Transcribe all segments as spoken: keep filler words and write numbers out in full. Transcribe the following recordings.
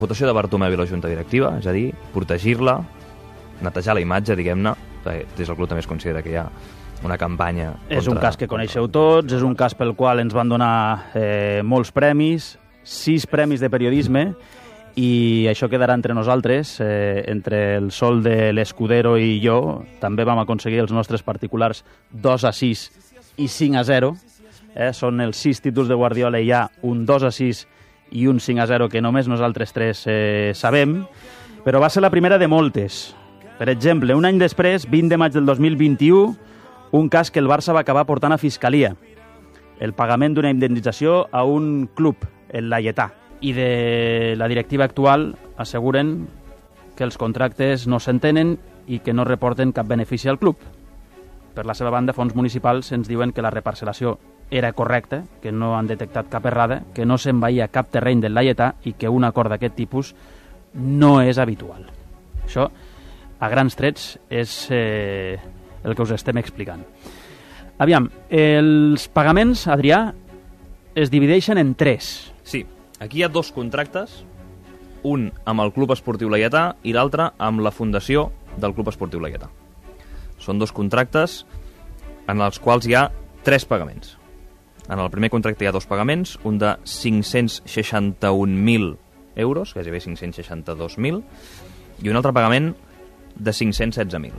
Votació de Bartomeu i la Junta Directiva, és a dir, protegir-la, netejar la imatge, diguem-ne, perquè des del club també es considera que hi ha una campanya contra... És un cas que coneixeu tots, és un cas pel qual ens van donar eh, molts premis, sis premis de periodisme, i això quedarà entre nosaltres, eh, entre el Sol de l'Escudero i jo. També vam aconseguir els nostres particulars dos a sis i cinc a zero. Eh? Són els sis títols de Guardiola i hi ha un dos a sis i un cinc a zero que només nosaltres tres eh, sabem, però va ser la primera de moltes. Per exemple, un any després, vint de maig del dos mil vint-i-u, un cas que el Barça va acabar portant a Fiscalia, el pagament d'una indemnització a un club, el Laietà. I de la directiva actual asseguren que els contractes no s'entenen i que no reporten cap benefici al club. Per la seva banda, fons municipals ens diuen que la reparcel·lació era correcta, que no han detectat cap errada, que no s'envaïa cap terreny del Laietà i que un acord d'aquest tipus no és habitual. Això, a grans trets, és eh, el que us estem explicant. Aviam, els pagaments, Adrià, es divideixen en tres. Sí, aquí hi ha dos contractes, un amb el Club Esportiu Laietà i l'altre amb la fundació del Club Esportiu Laietà. Són dos contractes en els quals hi ha tres pagaments. En el primer contracte hi ha dos pagaments, un de cinc-cents seixanta-un mil euros, gairebé cinc-cents seixanta-dos mil, i un altre pagament de cinc-cents setze mil.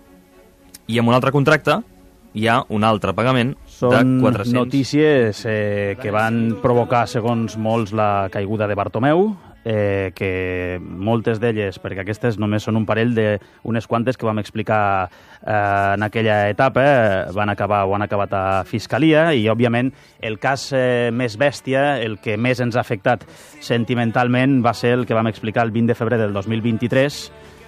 I amb un altre contracte hi ha un altre pagament Són de quatre-cents... notícies eh, que van provocar, segons molts, la caiguda de Bartomeu, eh, que moltes d'elles, perquè aquestes només són un parell d'unes quantes que vam explicar eh, en aquella etapa, eh, van acabar o han acabat a Fiscalia, i, òbviament, el cas eh, més bèstia, el que més ens ha afectat sentimentalment, va ser el que vam explicar el vint de febrer del dos mil vint-i-tres,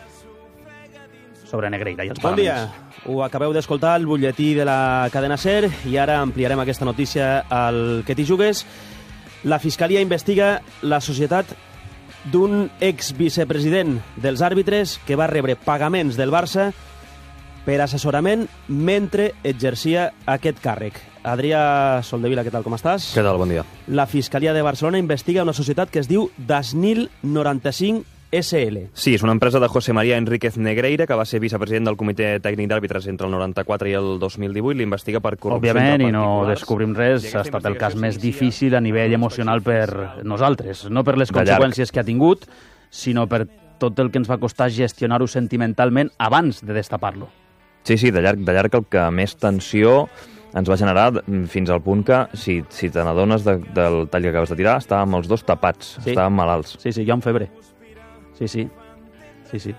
sobre Negreira i els bon pagaments. Dia. Ho acabeu d'escoltar, el butlletí de la cadena SER, i ara ampliarem aquesta notícia al Que t'hi jugues. La Fiscalia investiga la societat d'un exvicepresident dels àrbitres que va rebre pagaments del Barça per assessorament mentre exercia aquest càrrec. Adrià Soldevila, què tal, com estàs? Què tal, bon dia. La Fiscalia de Barcelona investiga una societat que es diu Dasnil noranta-cinc S L. Sí, és una empresa de José María Enríquez Negreira, que va ser vicepresident del Comitè Tècnic d'Àrbitres entre el noranta-quatre i el dos mil divuit. L'investiga per corrupció. Òbviament, i no descobrim res, ha estat el cas més difícil a nivell emocional per nosaltres. No per les conseqüències que ha tingut, sinó per tot el que ens va costar gestionar-ho sentimentalment abans de destapar-lo. Sí, sí, de llarg, de llarg el que més tensió ens va generar, fins al punt que, si, si te n'adones de, del tall que acabes de tirar, estàvem els dos tapats, sí. Estàvem malalts. Sí, sí, jo amb febre. Sí, sí, sí, sí.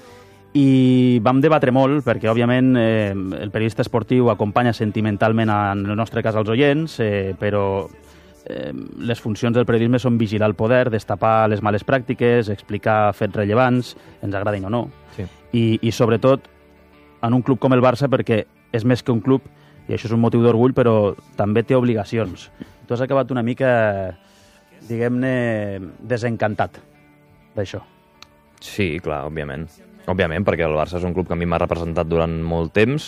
I vam debatre molt, perquè, òbviament, eh, el periodista esportiu acompanya sentimentalment, en el nostre cas, als oients, eh, però eh, les funcions del periodisme són vigilar el poder, destapar les males pràctiques, explicar fets rellevants, ens agradin o no. Sí. I, I, sobretot, en un club com el Barça, perquè és més que un club, i això és un motiu d'orgull, però també té obligacions. Tu has acabat una mica, diguem-ne, desencantat d'això. Sí, clar, òbviament. Òbviament, perquè el Barça és un club que a mi m'ha representat durant molt temps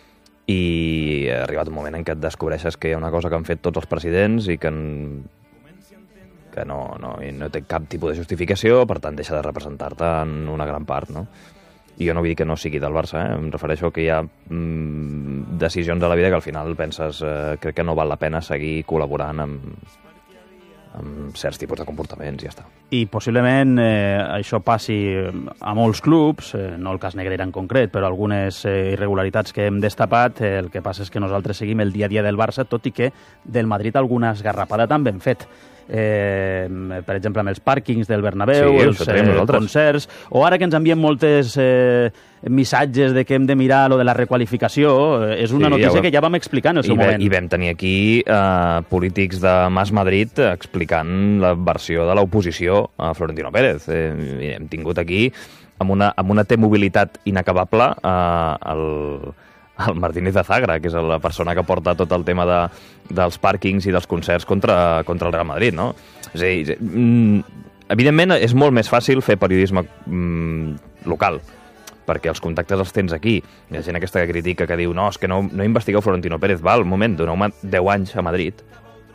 i ha arribat un moment en què et descobreixes que hi ha una cosa que han fet tots els presidents i que, en... que no, no, i no té cap tipus de justificació, per tant deixa de representar-te en una gran part, no? I jo no vull dir que no sigui del Barça, eh? Em refereixo que hi ha mm, decisions a la vida que al final penses eh, crec que no val la pena seguir col·laborant amb... amb certs tipus de comportaments i ja està. I possiblement eh, això passi a molts clubs, eh, no el cas Negreira en concret, però algunes eh, irregularitats que hem destapat, eh, el que passa és que nosaltres seguim el dia a dia del Barça, tot i que del Madrid alguna esgarrapada també hem fet. Eh, per exemple, amb els pàrquings del Bernabéu, sí, els eh, concerts, o ara que ens envien moltes eh, missatges de que hem de mirar lo de la requalificació, eh, és una sí, notícia ja ho... que ja vam explicar en el seu I moment. I vam tenir aquí eh, polítics de Mas Madrid explicant la versió de l'oposició a Florentino Pérez. Eh, hem tingut aquí, amb una, amb una T-mobilitat inacabable, eh, el... el Martínez de Zagra, que és la persona que porta tot el tema de, dels pàrquings i dels concerts contra, contra el Real Madrid, no? És a dir, evidentment és molt més fàcil fer periodisme mm, local, perquè els contactes els tens aquí. Hi ha gent aquesta que critica, que diu, no, és que no, no investigueu Florentino Pérez, val, un moment, doneu-me deu anys a Madrid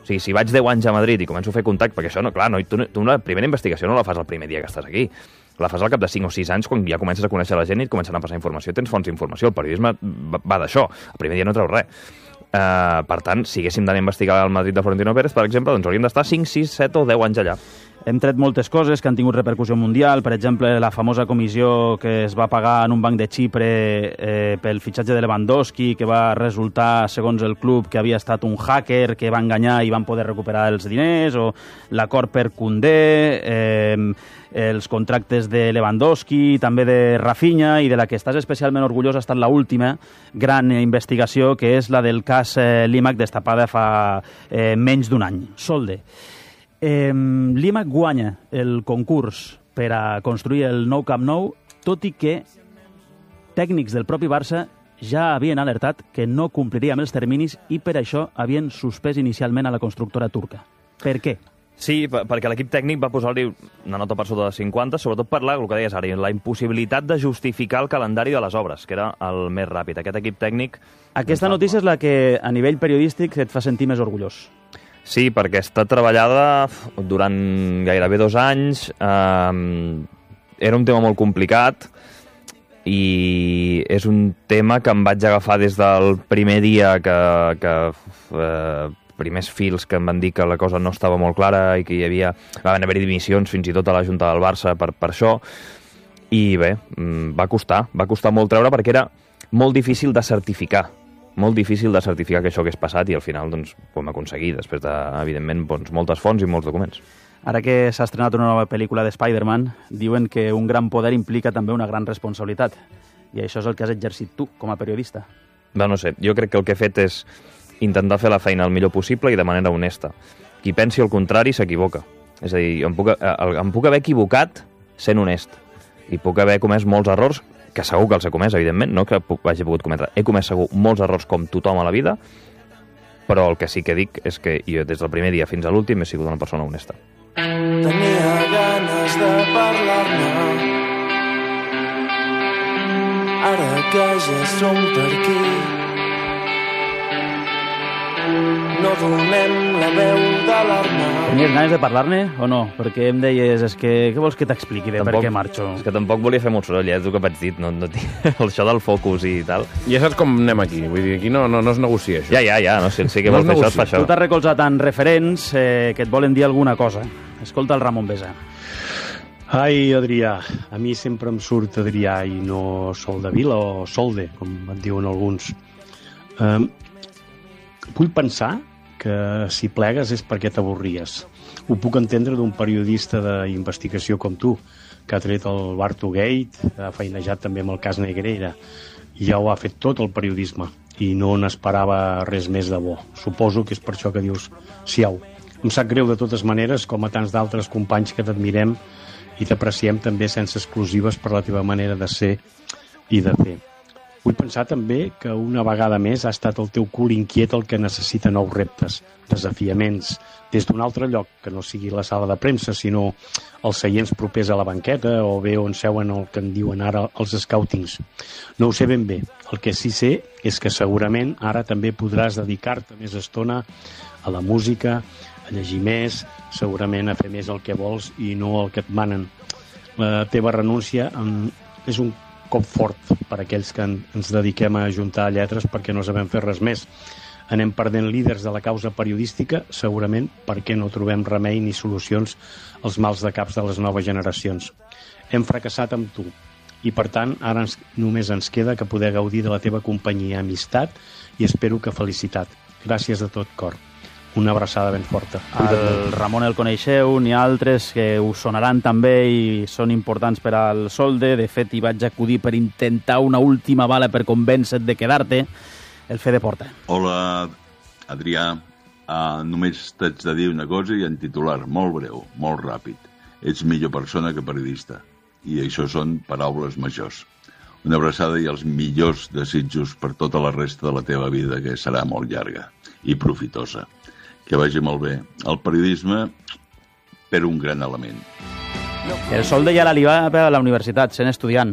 O sigui, si vaig deu anys a Madrid i començo a fer contacte, perquè això, no, clar, no, tu, tu la primera investigació no la fas el primer dia que estàs aquí. La fas al cap de cinc o sis anys, quan ja comences a conèixer la gent i et comencen a passar informació, tens fonts d'informació. El periodisme va, va d'això. El primer dia no treu res. Uh, per tant, si haguéssim d'anar a investigar el Madrid de Florentino Pérez, per exemple, doncs hauríem d'estar cinc, sis, set o deu anys allà. Hem tret moltes coses que han tingut repercussió mundial, per exemple, la famosa comissió que es va pagar en un banc de Xipre eh, pel fitxatge de Lewandowski, que va resultar, segons el club, que havia estat un hacker que va enganyar i van poder recuperar els diners, o l'acord per Koundé, eh, els contractes de Lewandowski, també de Rafinha, i de la que estàs especialment orgullós ha estat l'última gran investigació, que és la del cas eh, Límac, destapada fa eh, menys d'un any. Solde. Eh, Límac guanya el concurs per a construir el nou Camp Nou, tot i que tècnics del propi Barça ja havien alertat que no compliria amb els terminis i per això havien suspès inicialment a la constructora turca. Per què? Sí, perquè l'equip tècnic va posar-li una nota per sota de cinquanta, sobretot per la, el que deies ara, la impossibilitat de justificar el calendari de les obres, que era el més ràpid. Aquest equip tècnic... Aquesta notícia és la que, a nivell periodístic, et fa sentir més orgullós. Sí, perquè està treballada durant gairebé dos anys. Eh, era un tema molt complicat i és un tema que em vaig agafar des del primer dia que... que eh, primers fils que em van dir que la cosa no estava molt clara i que hi havia... van haver-hi dimissions fins i tot a la Junta del Barça per, per això. I bé, va costar, va costar molt treure perquè era molt difícil de certificar. Molt difícil de certificar que això hagués passat i al final doncs, ho hem aconseguit, després de, evidentment, doncs, moltes fonts i molts documents. Ara que s'ha estrenat una nova pel·lícula de Spider-Man, diuen que un gran poder implica també una gran responsabilitat. I això és el que has exercit tu, com a periodista. Bé, no sé, jo crec que el que he fet és intentar fer la feina el millor possible i de manera honesta. Qui pensi el contrari s'equivoca. És a dir, em puc, em puc haver equivocat sent honest. I puc haver comès molts errors, que segur que els he comès, evidentment, no que hagi pogut cometre. He comès segur molts errors com tothom a la vida, però el que sí que dic és que jo des del primer dia fins a l'últim he sigut una persona honesta. Tenia ganes de parlar-ne, ara que ja som per aquí. No donem la veu d'alarma. Tenies ganes de parlar-ne o no? Perquè em deies, és que què vols que t'expliqui de tampoc, per què marxo? És que tampoc volia fer molt soroll, ja és el que vaig dir, no, no, això del focus i tal. Ja saps com anem aquí, vull dir, aquí no, no, no es negocia això. Ja, ja, ja, no sé, sí que no vols fer això, es fa això. Tu t'has recolzat en referents eh, que et volen dir alguna cosa. Escolta el Ramon Besa. Ai, Adrià, a mi sempre em surt Adrià i no Soldevila o Solde, com et diuen alguns. Um, vull pensar que si plegues és perquè t'avorries. Ho puc entendre d'un periodista d'investigació com tu, que ha tret el Bartogate, ha feinejat també amb el cas Negreira, i ja ho ha fet tot el periodisme, i no n'esperava res més de bo. Suposo que és per això que dius siau. Em sap greu de totes maneres, com a tants d'altres companys que t'admirem i t'apreciem també sense exclusives per la teva manera de ser i de fer. Vull pensar també que una vegada més ha estat el teu cul inquiet el que necessita nous reptes, desafiaments, des d'un altre lloc, que no sigui la sala de premsa, sinó els seients propers a la banqueta o bé on seuen el que en diuen ara els scoutings. No ho sé ben bé. El que sí sé és que segurament ara també podràs dedicar-te més estona a la música, a llegir més, segurament a fer més el que vols i no el que et manen. La teva renúncia és un cop fort per aquells que ens dediquem a ajuntar lletres perquè no sabem fer res més. Anem perdent líders de la causa periodística, segurament perquè no trobem remei ni solucions als mals de caps de les noves generacions. Hem fracassat amb tu i, per tant, ara ens, només ens queda que poder gaudir de la teva companyia, amistat i espero que felicitat. Gràcies de tot cor. Una abraçada ben forta. El Ramon el coneixeu, n'hi ha altres que us sonaran també i són importants per al Solde. De fet, hi vaig acudir per intentar una última bala per convèncer de quedar-te. El Fede Porta. Hola, Adrià. Uh, només t'haig de dir una cosa i en titular, molt breu, molt ràpid. Ets millor persona que periodista. I això són paraules majors. Una abraçada i els millors desitjos per tota la resta de la teva vida, que serà molt llarga i profitosa. Que vagi molt bé. El periodisme per un gran element. El Solde ja la li va a la universitat, sent estudiant,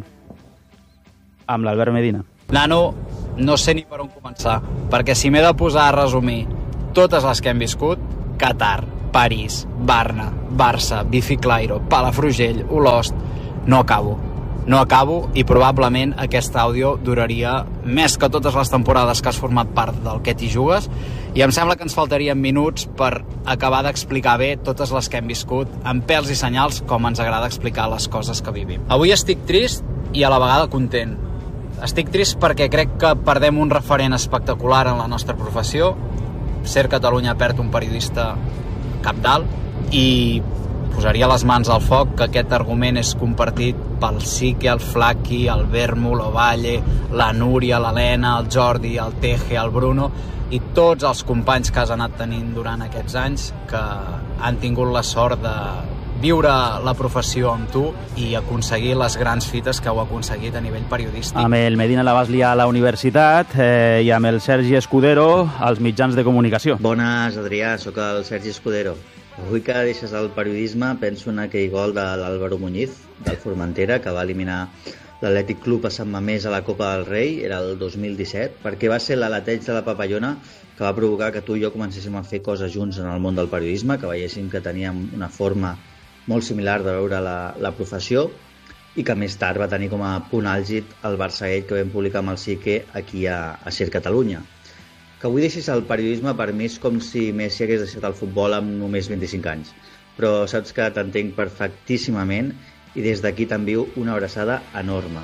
amb l'Albert Medina. Nano, no sé ni per on començar, perquè si m'he de posar a resumir totes les que hem viscut, Qatar, París, Varna, Barça, Bificlairo, Palafrugell, Olost... No acabo. No acabo i probablement aquest àudio duraria més que totes les temporades que has format part del Què t'hi jugues, i em sembla que ens faltarien minuts per acabar d'explicar bé totes les que hem viscut, amb pèls i senyals, com ens agrada explicar les coses que vivim. Avui estic trist i a la vegada content. Estic trist perquè crec que perdem un referent espectacular en la nostra professió. Ser Catalunya perd un periodista cabdal, i posaria les mans al foc que aquest argument és compartit pel Sique, el Flaqui, el Bermu, l'Ovalle, la Núria, l'Helena, el Jordi, el Teje, el Bruno i tots els companys que has anat tenint durant aquests anys, que han tingut la sort de viure la professió amb tu i aconseguir les grans fites que heu aconseguit a nivell periodístic. Amb el Medina la vas liar a la universitat eh, i amb el Sergi Escudero als mitjans de comunicació. Bones, Adrià, sóc el Sergi Escudero. Avui que deixes el periodisme penso en aquell gol de l'Álvaro Muñiz, del Formentera, que va eliminar l'Atlètic Club a Sant Mamés a la Copa del Rei, era el dos mil disset, perquè va ser l'aleteig de la papallona que va provocar que tu i jo comencéssim a fer coses junts en el món del periodisme, que veiéssim que teníem una forma molt similar de veure la, la professió, i que més tard va tenir com a punt àlgid el Barça-Gate que vam publicar amb el Sique aquí a, a Ser Catalunya. Que avui deixis el periodisme per mi és com si Messi hagués deixat el futbol amb només vint-i-cinc anys. Però saps que t'entenc perfectíssimament i des d'aquí t'envio una abraçada enorme.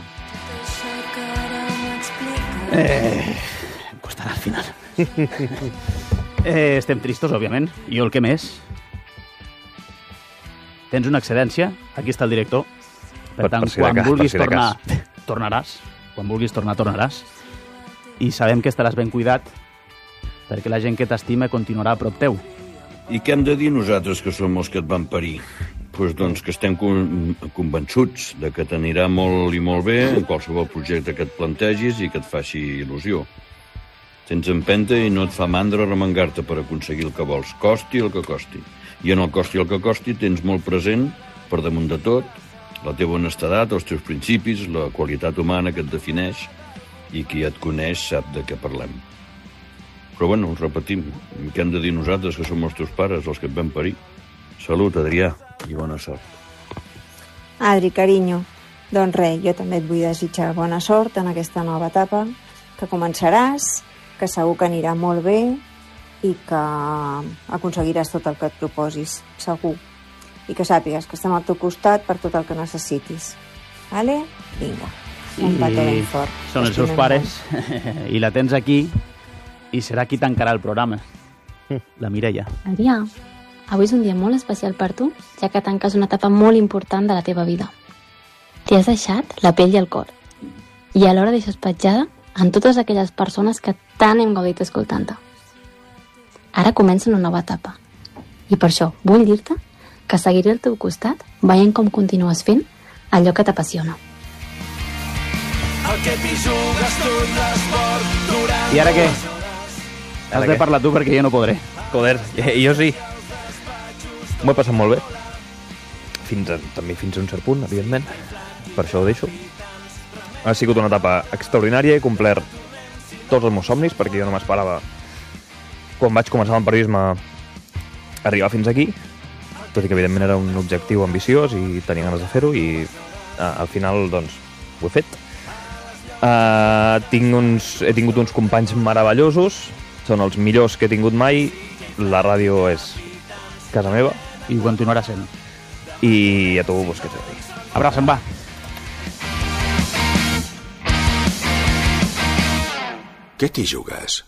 Eh, em costarà al final. eh, estem tristos, òbviament. I jo el que més. Tens una excedència, aquí està el director. Per, per tant, per si quan cas, vulguis si tornar, tornaràs. Quan vulguis tornar, tornaràs. I sabem que estaràs ben cuidat, perquè la gent que t'estima continuarà a prop teu. I què hem de dir nosaltres, que som els que et van parir? Pues doncs que estem convençuts de que t'anirà molt i molt bé en qualsevol projecte que et plantegis i que et faci il·lusió. Tens empenta i no et fa mandra remengar-te per aconseguir el que vols, costi el que costi. I en el costi el que costi tens molt present, per damunt de tot, la teva honestedat, els teus principis, la qualitat humana que et defineix, i qui et coneix sap de què parlem. Però bueno, repetim, què hem de dir nosaltres, que som els teus pares, els que et vam parir? Salut, Adrià, i bona sort. Adri, carinyo, doncs res, jo també et vull desitjar bona sort en aquesta nova etapa, que començaràs, que segur que anirà molt bé i que aconseguiràs tot el que et proposis, segur. I que sàpigues que estem al teu costat per tot el que necessitis. Vale? Vinga, un petó ben fort. Són els seus pares i la tens aquí i serà qui tancarà el programa. La Mireia. Adrià, avui és un dia molt especial per tu, ja que tanques una etapa molt important de la teva vida. T'hi has deixat la pell i el cor. I alhora deixes petjada en totes aquelles persones que tant hem gaudit escoltant-te. Ara comença una nova etapa. I per això vull dir-te que seguiré al teu costat veient com continues fent allò que t'apassiona. I ara què? Has de parlar tu perquè jo no podré. Joder, jo sí. M'ho he passat molt bé. Fins a, també fins a un cert punt, evidentment. Per això ho deixo. Ha sigut una etapa extraordinària, he complert tots els meus somnis, perquè jo no m'esperava, quan vaig començar el periodisme, arribar fins aquí, tot i que evidentment era un objectiu ambiciós i tenia ganes de fer-ho, i uh, al final doncs ho he fet. Uh, tinc uns, he tingut uns companys meravellosos, són els millors que he tingut mai, la ràdio és casa meva. I ho continuarà sent. I a tu vos que sé dir. Abraça'm, va. Què t'hi jugues?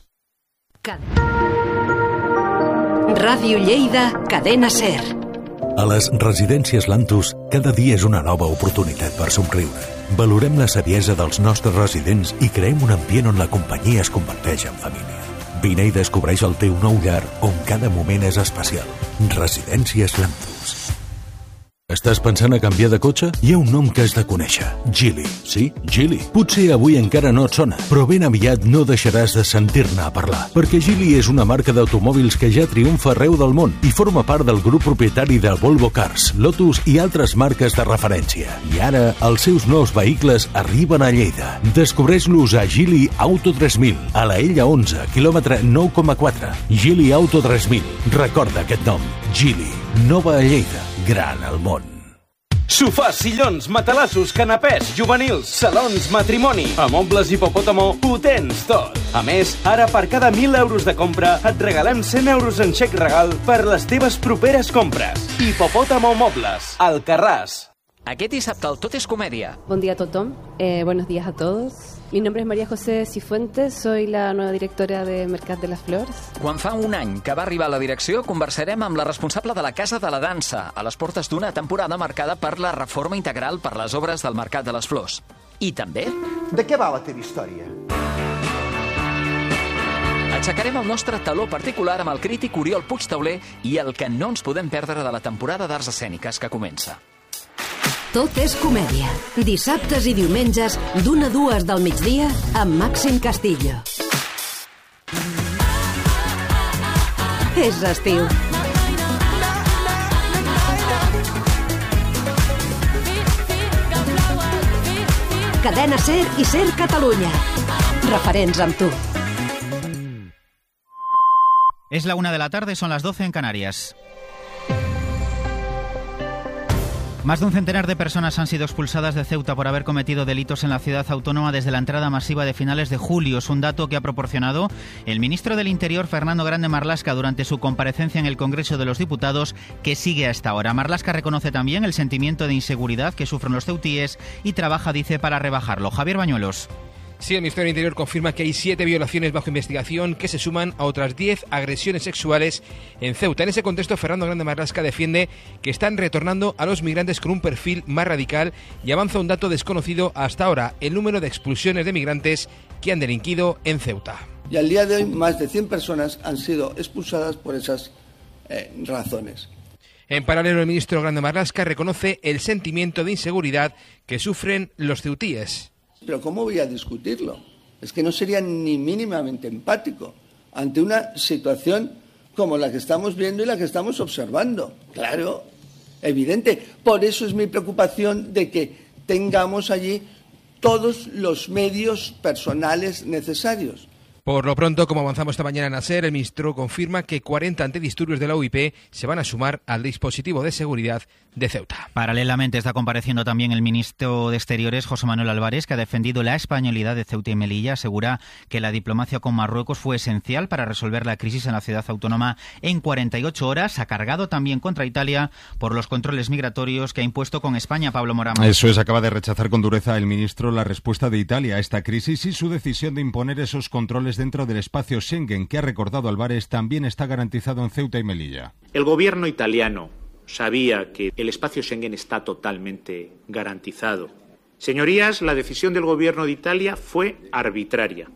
Ràdio Lleida, Cadena Ser. A les residències Lantus, cada dia és una nova oportunitat per somriure. Valorem la saviesa dels nostres residents i creem un ambient on la companyia es converteix en família. Vine i descobreix el teu nou llar, on cada moment és especial. Residències Lantus. Estàs pensant a canviar de cotxe? Hi ha un nom que has de conèixer. Geely. Sí, Geely. Potser avui encara no et sona, però ben aviat no deixaràs de sentir-ne a parlar, perquè Geely és una marca d'automòbils que ja triomfa arreu del món i forma part del grup propietari de Volvo Cars, Lotus i altres marques de referència. I ara, els seus nous vehicles arriben a Lleida. Descobreix-los a Geely Auto tres mil, a la Ella onze, quilòmetre nou coma quatre. Geely Auto tres mil. Recorda aquest nom. Geely. Nova a Lleida. Gran al món. Sofàs, sillons, matalassos, canapès, juvenils, salons, matrimoni. A Mobles Hipopòtamo ho tens tot. A més, ara per cada mil euros de compra et regalem cent euros en xec regal per les teves properes compres. Hipopòtamo Mobles, Alcarràs. Aquest dissabte el Tot és Comèdia. Bon dia a tothom, eh, buenos días a todos. Mi nombre es María José Cifuentes, soy la nueva directora de Mercat de las Flors. Quan fa un any que va arribar a la direcció, conversarem amb la responsable de la Casa de la Dansa, a les portes d'una temporada marcada per la reforma integral per les obres del Mercat de les Flors. I també... De què va la teva història? Aixecarem el nostre taló particular amb el crític Oriol Puigtauler i el que no ens podem perdre de la temporada d'arts escèniques que comença. Tot és comèdia. Dissabtes i diumenges, d'una a dues del migdia, amb Màxim Castillo. És estiu. Cadena Ser i Ser Catalunya. Referents amb tu. Es la una de la tarde, son las doce en Canarias. Más de un centenar de personas han sido expulsadas de Ceuta por haber cometido delitos en la ciudad autónoma desde la entrada masiva de finales de julio. Es un dato que ha proporcionado el ministro del Interior, Fernando Grande Marlaska, durante su comparecencia en el Congreso de los Diputados, que sigue a esta hora. Marlaska reconoce también el sentimiento de inseguridad que sufren los ceutíes y trabaja, dice, para rebajarlo. Javier Bañuelos. Sí, el Ministerio del Interior confirma que hay siete violaciones bajo investigación que se suman a otras diez agresiones sexuales en Ceuta. En ese contexto, Fernando Grande Marlaska defiende que están retornando a los migrantes con un perfil más radical y avanza un dato desconocido hasta ahora: el número de expulsiones de migrantes que han delinquido en Ceuta. Y al día de hoy, más de cien personas han sido expulsadas por esas eh, razones. En paralelo, el ministro Grande Marlaska reconoce el sentimiento de inseguridad que sufren los ceutíes. Pero ¿cómo voy a discutirlo? Es que no sería ni mínimamente empático ante una situación como la que estamos viendo y la que estamos observando. Claro, evidente. Por eso es mi preocupación de que tengamos allí todos los medios personales necesarios. Por lo pronto, como avanzamos esta mañana en ASER, el ministro confirma que cuarenta antidisturbios de la U I P se van a sumar al dispositivo de seguridad de Ceuta. Paralelamente está compareciendo también el ministro de Exteriores, José Manuel Álvarez, que ha defendido la españolidad de Ceuta y Melilla. Asegura que la diplomacia con Marruecos fue esencial para resolver la crisis en la ciudad autónoma en cuarenta y ocho horas. Ha cargado también contra Italia por los controles migratorios que ha impuesto con España. Pablo Morán. Eso es, acaba de rechazar con dureza el ministro la respuesta de Italia a esta crisis y su decisión de imponer esos controles dentro del espacio Schengen, que ha recordado Álvarez también está garantizado en Ceuta y Melilla. El gobierno italiano sabía que el espacio Schengen está totalmente garantizado. Señorías, la decisión del gobierno de Italia fue arbitraria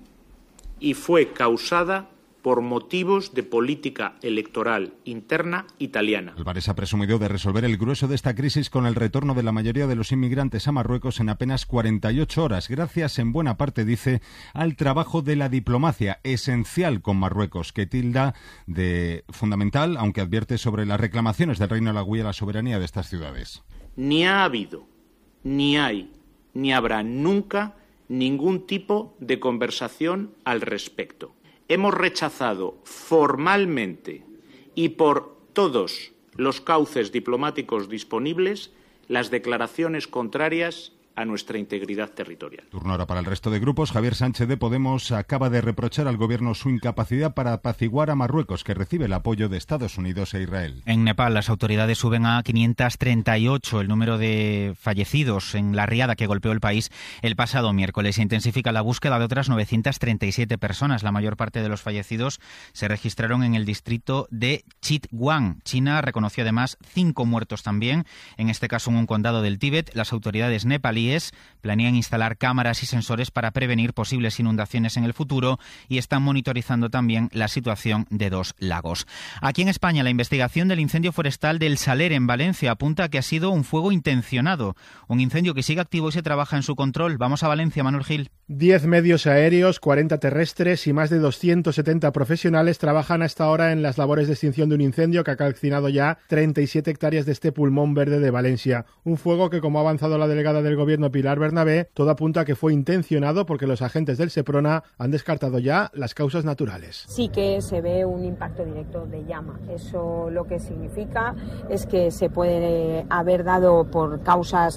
y fue causada por motivos de política electoral interna italiana. Álvarez ha presumido de resolver el grueso de esta crisis con el retorno de la mayoría de los inmigrantes a Marruecos en apenas cuarenta y ocho horas, gracias en buena parte, dice, al trabajo de la diplomacia esencial con Marruecos, que tilda de fundamental, aunque advierte sobre las reclamaciones del Reino Alauí a la soberanía de estas ciudades. Ni ha habido, ni hay, ni habrá nunca ningún tipo de conversación al respecto. Hemos rechazado formalmente y por todos los cauces diplomáticos disponibles las declaraciones contrarias a nuestra integridad territorial. Turno ahora para el resto de grupos. Javier Sánchez de Podemos acaba de reprochar al gobierno su incapacidad para apaciguar a Marruecos, que recibe el apoyo de Estados Unidos e Israel. En Nepal, las autoridades suben a quinientos treinta y ocho el número de fallecidos en la riada que golpeó el país el pasado miércoles. Se intensifica la búsqueda de otras novecientas treinta y siete personas. La mayor parte de los fallecidos se registraron en el distrito de Chitwan. China reconoció además cinco muertos también, en este caso en un condado del Tíbet. Las autoridades nepalíes israelíes planean instalar cámaras y sensores para prevenir posibles inundaciones en el futuro y están monitorizando también la situación de dos lagos. Aquí en España, la investigación del incendio forestal del Saler en Valencia apunta a que ha sido un fuego intencionado, un incendio que sigue activo y se trabaja en su control. Vamos a Valencia, Manuel Gil. Diez medios aéreos, cuarenta terrestres y más de doscientos setenta profesionales trabajan hasta ahora en las labores de extinción de un incendio que ha calcinado ya treinta y siete hectáreas de este pulmón verde de Valencia. Un fuego que, como ha avanzado la delegada del Gobierno Pilar Bernabé, todo apunta a que fue intencionado porque los agentes del Seprona han descartado ya las causas naturales. Sí que se ve un impacto directo de llama. Eso lo que significa es que se puede haber dado por causas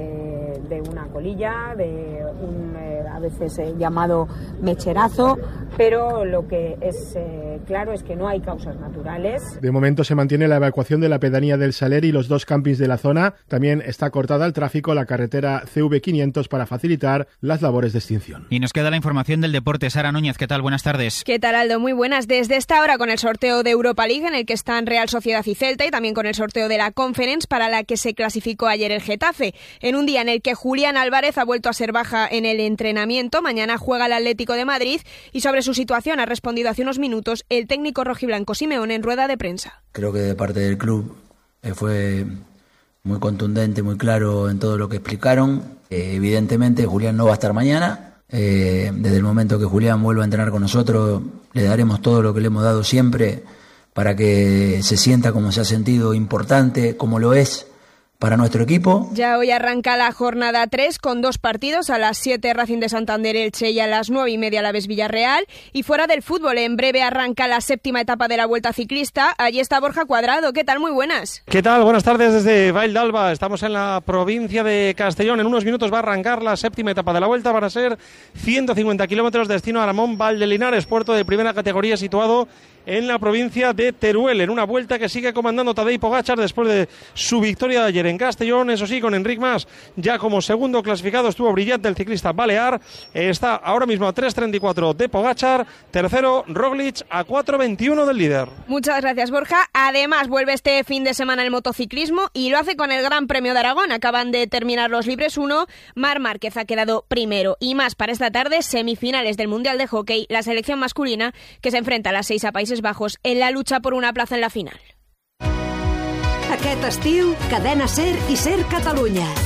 eh, de una colilla, de un eh, a veces eh, llamado mecherazo, pero lo que es eh, claro es que no hay causas naturales. De momento se mantiene la evacuación de la pedanía del Saler y los dos campings de la zona. También está cortada al tráfico la carretera C V quinientos para facilitar las labores de extinción. Y nos queda la información del deporte. Sara Núñez, ¿qué tal? Buenas tardes. ¿Qué tal, Aldo? Muy buenas. Desde esta hora con el sorteo de Europa League en el que están Real Sociedad y Celta, y también con el sorteo de la Conference para la que se clasificó ayer el Getafe. En un día en el que Julián Álvarez ha vuelto a ser baja en el entrenamiento, mañana juega el Atlético de Madrid y sobre su situación ha respondido hace unos minutos el técnico rojiblanco Simeone en rueda de prensa. Creo que de parte del club eh, fue muy contundente, muy claro en todo lo que explicaron. Eh, evidentemente Julián no va a estar mañana. Eh, desde el momento que Julián vuelva a entrenar con nosotros, le daremos todo lo que le hemos dado siempre para que se sienta como se ha sentido, importante, como lo es para nuestro equipo. Ya hoy arranca la jornada tres con dos partidos, a las siete Racing de Santander Elche y a las nueve y media Alavés Villarreal. Y fuera del fútbol, en breve arranca la séptima etapa de la Vuelta Ciclista. Allí está Borja Cuadrado. ¿Qué tal? Muy buenas. ¿Qué tal? Buenas tardes desde Vall d'Alba. Estamos en la provincia de Castellón. En unos minutos va a arrancar la séptima etapa de la Vuelta. Van a ser ciento cincuenta kilómetros, destino a Aramón Valdelinares, puerto de primera categoría situado en la provincia de Teruel, en una vuelta que sigue comandando Tadej Pogačar después de su victoria de ayer en Castellón. Eso sí, con Enric Mas ya como segundo clasificado, estuvo brillante el ciclista balear. Está ahora mismo a tres treinta y cuatro de Pogačar, tercero Roglic a cuatro veintiuno del líder. Muchas gracias, Borja. Además vuelve este fin de semana el motociclismo y lo hace con el Gran Premio de Aragón. Acaban de terminar los libres uno, Marc Márquez ha quedado primero. Y más para esta tarde, semifinales del Mundial de Hockey, la selección masculina que se enfrenta a las seis a Países Bajos en la lucha por una plaza en la final. Aquest estiu, Cadena Ser i Ser Catalunya.